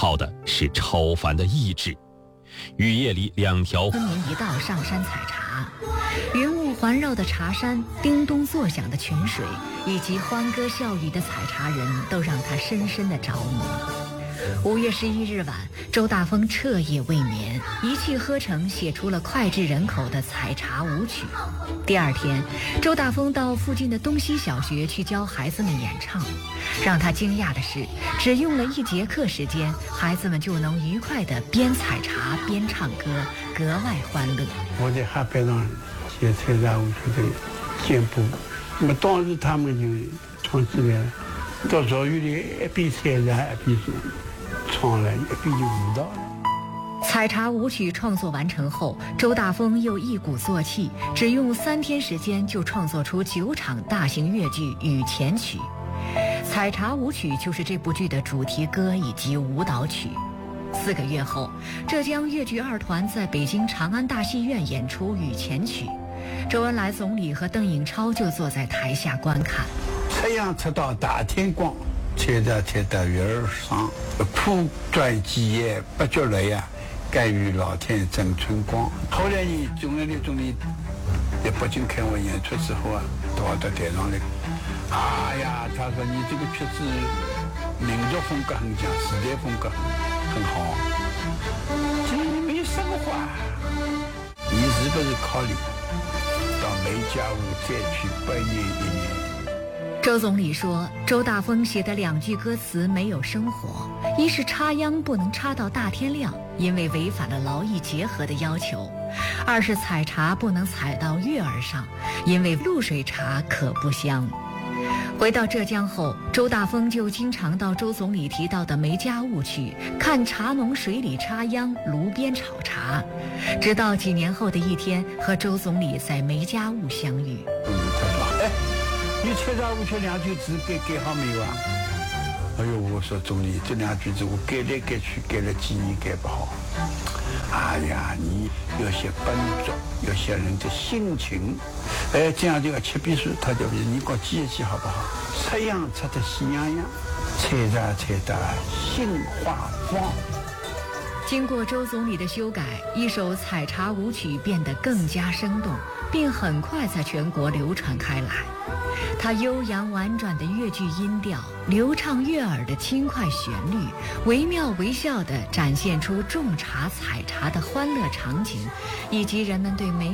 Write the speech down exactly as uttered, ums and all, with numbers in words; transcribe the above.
靠的是超凡的意志。雨夜里，两条村民一道上山采茶，云雾环绕的茶山，叮咚作响的泉水，以及欢歌笑语的采茶人，都让他深深的着迷。五月十一日晚，周大风彻夜未眠，一气呵成写出了脍炙人口的采茶舞曲。第二天，周大风到附近的东西小学去教孩子们演唱。让他惊讶的是，只用了一节课时间，孩子们就能愉快地边采茶边唱歌，格外欢乐。 我在海边上写采茶舞曲的简谱，那么当时他们就唱起来了，到赵玉里一边采茶一边唱了，一边就舞蹈了。 采茶舞曲创作完成后，周大风又一鼓作气，只用三天时间就创作出九场大型越剧《雨前曲》。采茶舞曲就是这部剧的主题歌以及舞蹈曲。四个月后，浙江越剧二团在北京长安大戏院演出《雨前曲》，周恩来总理和邓颖超就坐在台下观看。 太阳出到大天光，采茶采到月儿上，苦转几夜不觉累呀，甘与老天争春光。后来呢，周恩来总理在北京看我演出之后啊，到我的台上来，哎呀，他说你这个曲子民族风格很强，时代风格很好，这里没有生活。你是不是考虑到梅家坞再去百年一年？ 周总理说，周大风写的两句歌词没有生活，一是插秧不能插到大天亮，因为违反了劳逸结合的要求；二是采茶不能采到月儿上，因为露水茶可不香。回到浙江后，周大风就经常到周总理提到的梅家坞去看茶农水里插秧，炉边炒茶，直到几年后的一天，和周总理在梅家坞相遇。 嗯，他说：“哎，你采茶舞曲两句字改改好没有啊？”哎呦，我说总理，这两句子我改来改去改了几年改不好。哎呀，你要写本质，要写人的心情，哎，这样就要七笔书，他就你给我记一记好不好？出洋出的喜洋洋，采茶采得心花放。 经过周总理的修改，一首采茶舞曲变得更加生动，并很快在全国流传开来。它悠扬婉转的越剧音调，流畅悦耳的轻快旋律，惟妙惟肖地展现出种茶采茶的欢乐场景，以及人们对美